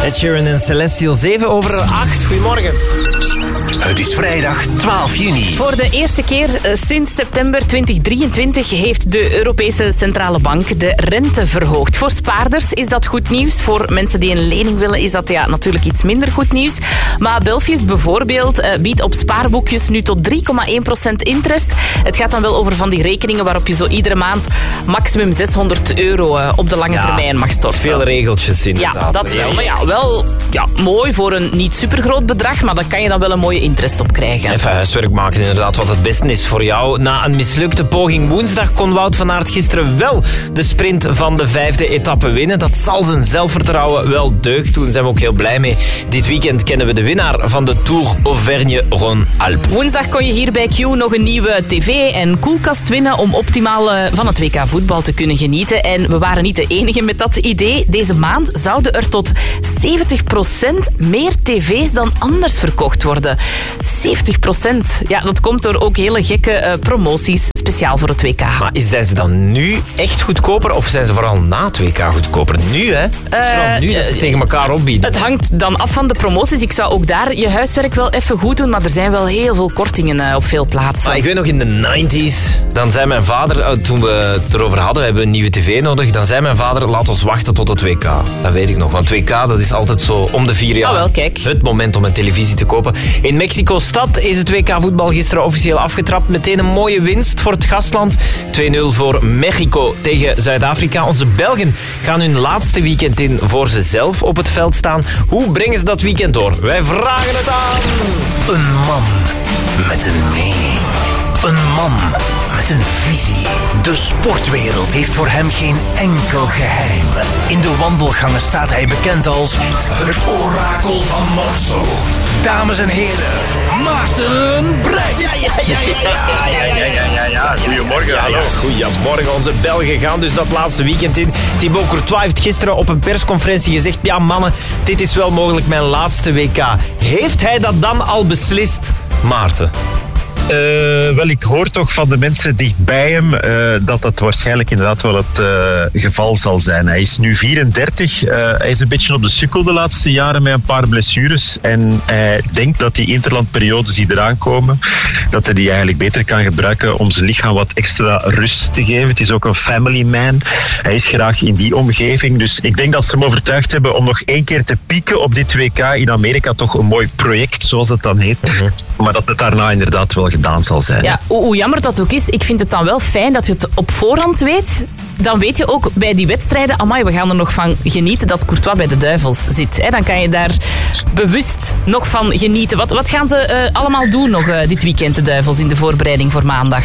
Ed Sheeran en Celestial, 7:08. Goedemorgen. Het is vrijdag 12 juni. Voor de eerste keer sinds september 2023 heeft de Europese Centrale Bank de rente verhoogd. Voor spaarders is dat goed nieuws. Voor mensen die een lening willen is dat natuurlijk iets minder goed nieuws. Maar Belfius bijvoorbeeld biedt op spaarboekjes nu tot 3,1% interest. Het gaat dan wel over van die rekeningen waarop je zo iedere maand maximum €600 op de lange termijn mag storten. Veel regeltjes inderdaad. Ja, dat wel. Maar wel mooi voor een niet supergroot bedrag, maar dan kan je dan wel een mooie interest op krijgen. Even huiswerk maken inderdaad, wat het beste is voor jou. Na een mislukte poging woensdag kon Wout van Aert gisteren wel de sprint van de 5e etappe winnen. Dat zal zijn zelfvertrouwen wel deugd doen. Daar zijn we ook heel blij mee. Dit weekend kennen we de winnaar van de Tour Auvergne-Rhône-Alpes. Woensdag kon je hier bij Q nog een nieuwe tv en koelkast winnen om optimaal van het WK voetbal te kunnen genieten. En we waren niet de enige met dat idee. Deze maand zouden er tot 70% meer tv's dan anders verkocht worden. 70%. Ja, dat komt door ook hele gekke promoties, speciaal voor het WK. Maar zijn ze dan nu echt goedkoper of zijn ze vooral na het WK goedkoper? Nu, hè? Vooral nu dat ze tegen elkaar opbieden. Het hangt dan af van de promoties. Ik zou ook daar je huiswerk wel even goed doen, maar er zijn wel heel veel kortingen op veel plaatsen. Maar ik weet nog in de 90s, dan zei mijn vader, toen we het erover hadden, we hebben een nieuwe tv nodig, dan zei mijn vader, laat ons wachten tot het WK. Dat weet ik nog, want WK dat is altijd zo om de 4 jaar. Oh wel, kijk. Het moment om een televisie te kopen. In Mexico-stad is het WK voetbal gisteren officieel afgetrapt. Meteen een mooie winst voor het gastland. 2-0 voor Mexico tegen Zuid-Afrika. Onze Belgen gaan hun laatste weekend in voor ze zelf op het veld staan. Hoe brengen ze dat weekend door? Wij vragen het aan. Een man met een mening. Een man met een visie. De sportwereld heeft voor hem geen enkel geheim. In de wandelgangen staat hij bekend als het orakel van Mortsel. Dames en heren, Maarten Brecht. Ja. Goedemorgen, hallo. Goedemorgen. Onze Belgen gaan dus dat laatste weekend in. Thibaut Courtois heeft gisteren op een persconferentie gezegd, ja mannen, dit is wel mogelijk mijn laatste WK. Heeft hij dat dan al beslist, Maarten? Wel, ik hoor toch van de mensen dichtbij hem dat dat waarschijnlijk inderdaad wel het geval zal zijn. Hij is nu 34. Hij is een beetje op de sukkel de laatste jaren met een paar blessures. En hij denkt dat die interlandperiodes die eraan komen, dat hij die eigenlijk beter kan gebruiken om zijn lichaam wat extra rust te geven. Het is ook een family man. Hij is graag in die omgeving. Dus ik denk dat ze hem overtuigd hebben om nog 1 keer te pieken op dit WK in Amerika. Toch een mooi project, zoals het dan heet. Maar dat het daarna inderdaad wel gedaan zal zijn. Ja, hoe jammer dat ook is, ik vind het dan wel fijn dat je het op voorhand weet. Dan weet je ook bij die wedstrijden, amai, we gaan er nog van genieten dat Courtois bij de Duivels zit. Dan kan je daar bewust nog van genieten. Wat gaan ze allemaal doen nog dit weekend, de Duivels, in de voorbereiding voor maandag?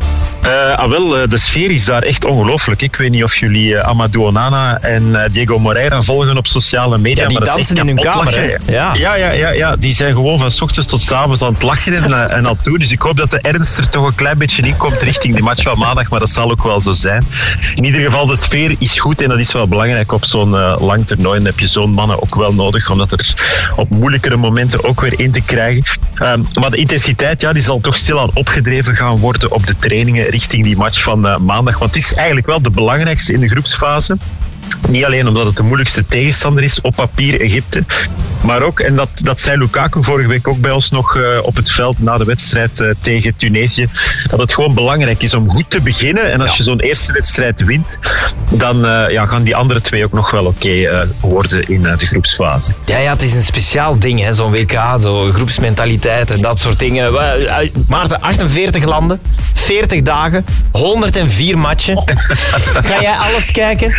De sfeer is daar echt ongelooflijk. Ik weet niet of jullie Amadou Onana en Diego Moreira volgen op sociale media. Ja, die maar dansen in hun kamer. Ja, die zijn gewoon van 's ochtends tot 's avonds aan het lachen en aan het doen. Dus ik hoop dat de ernst er toch een klein beetje in komt richting de match van maandag, maar dat zal ook wel zo zijn. In ieder geval, de sfeer is goed en dat is wel belangrijk op zo'n lang toernooi. En heb je zo'n mannen ook wel nodig, omdat er op moeilijkere momenten ook weer in te krijgen. Maar de intensiteit, die zal toch stilaan opgedreven gaan worden op de trainingen richting die match van maandag. Want het is eigenlijk wel de belangrijkste in de groepsfase. Niet alleen omdat het de moeilijkste tegenstander is op papier, Egypte. Maar ook, en dat zei Lukaku vorige week ook bij ons nog op het veld na de wedstrijd tegen Tunesië, dat het gewoon belangrijk is om goed te beginnen. En als je zo'n eerste wedstrijd wint, dan gaan die andere 2 ook nog wel oké worden in de groepsfase. Ja, het is een speciaal ding, hè, zo'n WK, zo groepsmentaliteit en dat soort dingen. Maarten, 48 landen, 40 dagen, 104 matchen. Ga jij alles kijken?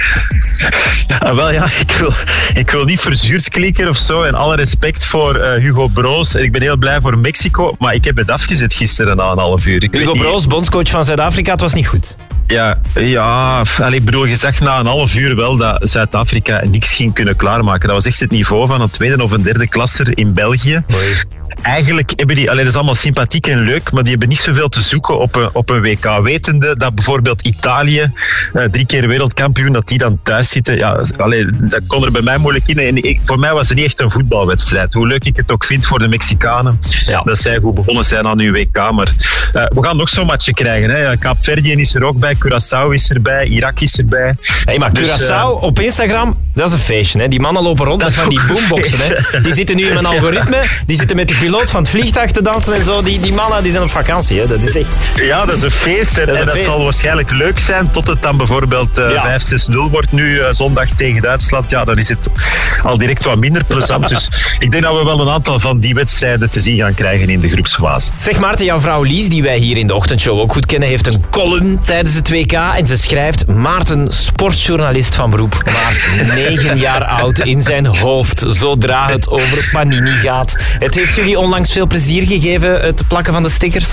Ik wil niet verzuurd klinken of zo. En alle respect voor Hugo Broos. En ik ben heel blij voor Mexico. Maar ik heb het afgezet gisteren na een half uur. Hugo Broos, bondscoach van Zuid-Afrika, het was niet goed. Ik bedoel, je zag na een half uur wel dat Zuid-Afrika niks ging kunnen klaarmaken. Dat was echt het niveau van een 2e of een 3e klasser in België. Eigenlijk hebben die, dat is allemaal sympathiek en leuk, maar die hebben niet zoveel te zoeken op een WK. Wetende dat bijvoorbeeld Italië, 3 keer wereldkampioen, dat die dan thuis zitten. Dat kon er bij mij moeilijk in. En voor mij was het niet echt een voetbalwedstrijd. Hoe leuk ik het ook vind voor de Mexicanen, dat zij goed begonnen zijn aan hun WK. Maar we gaan nog zo'n matchje krijgen. Kaapverdië is er ook bij. Curaçao is erbij, Irak is erbij. Hey, maar Curaçao op Instagram, dat is een feestje. Hè? Die mannen lopen rond met van die boomboxen. Hè? Die zitten nu in een algoritme, die zitten met de piloot van het vliegtuig te dansen en zo. Die mannen die zijn op vakantie. Hè? Dat is echt... Ja, dat is een feest. En dat zal waarschijnlijk leuk zijn tot het dan bijvoorbeeld 5-6-0 wordt nu zondag tegen Duitsland. Ja, dan is het al direct wat minder plezant. Dus ik denk dat we wel een aantal van die wedstrijden te zien gaan krijgen in de groepsfase. Zeg Maarten, jouw vrouw Lies, die wij hier in de ochtendshow ook goed kennen, heeft een column tijdens het WK en ze schrijft: Maarten, sportjournalist van beroep, maar 9 jaar oud in zijn hoofd, zodra het over Panini gaat. Het heeft jullie onlangs veel plezier gegeven, het plakken van de stickers?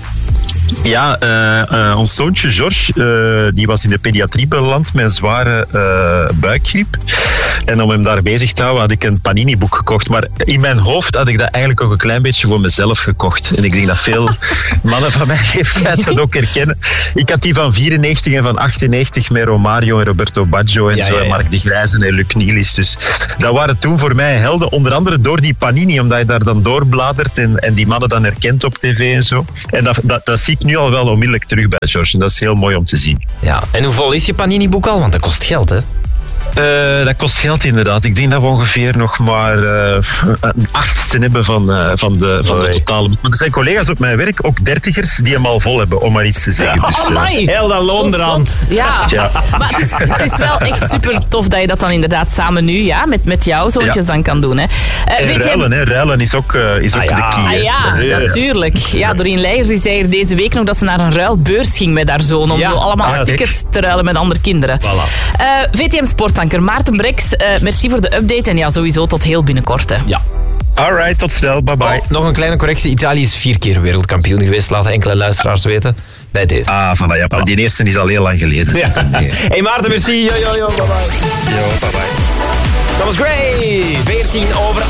Ja, ons zoontje George, die was in de pediatrie beland met een zware buikgriep. En om hem daar bezig te houden had ik een Panini-boek gekocht. Maar in mijn hoofd had ik dat eigenlijk ook een klein beetje voor mezelf gekocht. En ik denk dat veel mannen van mijn leeftijd dat ook herkennen. Ik had die van 94 en van 98 met Romario en Roberto Baggio en zo. En Mark de Grijzen en Luc Nielis. Dus dat waren toen voor mij helden. Onder andere door die Panini, omdat je daar dan doorbladert en die mannen dan herkent op tv en zo. En dat zie ik nu al wel onmiddellijk terug bij George. En dat is heel mooi om te zien. Ja, en hoe vol is je Panini-boek al? Want dat kost geld, hè? Dat kost geld inderdaad. Ik denk dat we ongeveer nog maar een achtste hebben van de totale boek. Maar er zijn collega's op mijn werk, ook dertigers, die hem al vol hebben, om maar iets te zeggen. Dus, heel dat loon eraan. Ja. Maar het is wel echt super tof dat je dat dan inderdaad samen nu met jouw zoontjes dan kan doen. Hè. Ruilen is ook de key. Natuurlijk. Ja, Doreen Leijers die zei hier deze week nog dat ze naar een ruilbeurs ging met haar zoon om zo allemaal stickers te ruilen met andere kinderen. Voilà. VTM Sportanker Maarten Breks, merci voor de update en sowieso tot heel binnenkort. Hè. Ja. Alright, tot snel, bye bye. Nog een kleine correctie, Italië is 4 keer wereldkampioen geweest, laten enkele luisteraars weten. Bij deze. Voilà, ja. Maar die eerste is al heel lang geleden. Ja. Hey Maarten, merci. Yo, bye bye. Yo, bye bye. Thomas Gray, 14 over